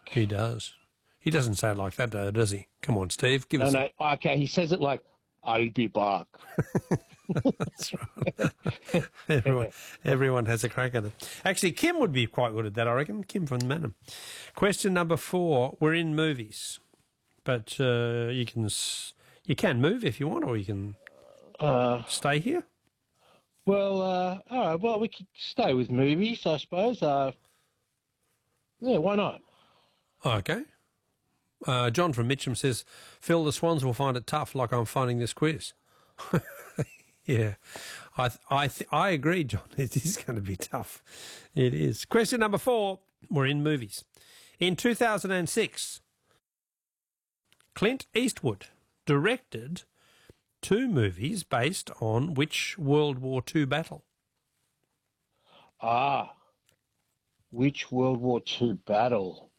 He does. He doesn't say it like that, though, does he? Come on, Steve, give us... No, okay, he says it like, I'll be back. That's right. Everyone has a crack at it. Actually, Kim would be quite good at that, I reckon. Kim from Manham. Question number 4. We're in movies, but you can move if you want, or you can stay here. Well, all right. Well, we could stay with movies, I suppose. Yeah, why not? Okay. John from Mitcham says, Phil, the Swans will find it tough, like I'm finding this quiz. Yeah, I agree, John. It is going to be tough. It is. Question number 4. We're in movies. In 2006, Clint Eastwood directed 2 movies based on which World War II battle? Which World War II battle?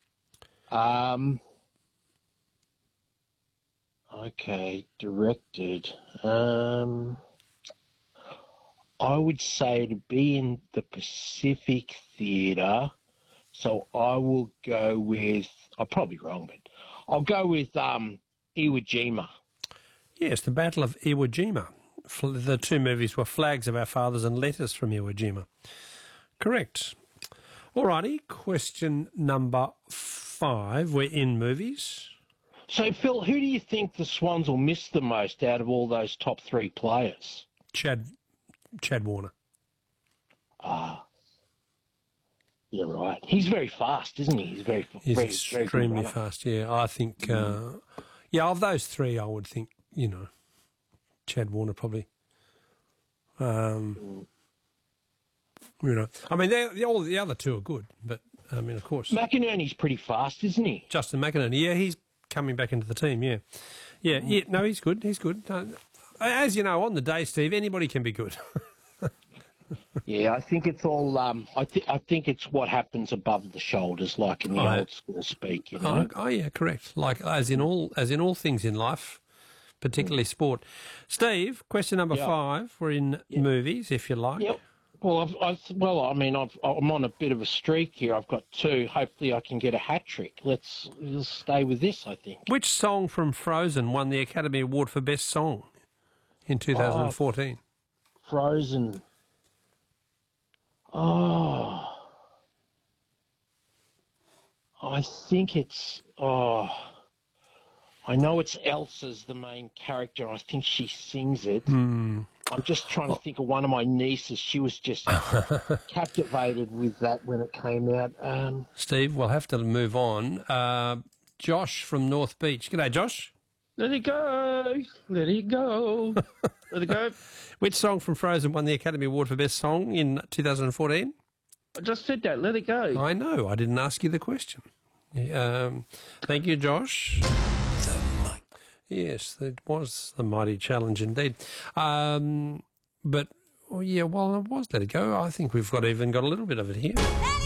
Okay, directed. I would say to be in the Pacific Theatre, so I will go with, I'm probably wrong, but I'll go with Iwo Jima. Yes, the Battle of Iwo Jima. The 2 movies were Flags of Our Fathers and Letters from Iwo Jima. Correct. All righty, question number 5. We're in movies. So, Phil, who do you think the Swans will miss the most out of all those top 3 players? Chad Warner. You're right. He's very fast, isn't he? He's extremely fast, yeah. I think, of those 3, I would think, Chad Warner probably. I mean, all the other 2 are good, but, of course. McInerney's pretty fast, isn't he? Justin McInerney, yeah, he's coming back into the team, yeah. Yeah, no, he's good, as you know, on the day, Steve, anybody can be good. Yeah, I think it's all. I think it's what happens above the shoulders, like in the old school speak. Oh, yeah, correct. Like as in all things in life, particularly sport. Steve, question number 5. We're in movies, if you like. Yep. Well, I'm on a bit of a streak here. I've got 2. Hopefully, I can get a hat trick. Let's stay with this, I think. Which song from Frozen won the Academy Award for Best Song in 2014? Frozen. Oh, I think it's. I know it's Elsa's the main character. I think she sings it. I'm just trying to think of one of my nieces. She was just captivated with that when it came out. Steve, we'll have to move on. Josh from North Beach. G'day, Josh. Let it go. Let it go. Let it go. Which song from Frozen won the Academy Award for Best Song in 2014? I just said that. Let it go. I know. I didn't ask you the question. Thank you, Josh. Yes, it was the mighty challenge indeed. But, it was Let It Go. I think we've even got a little bit of it here.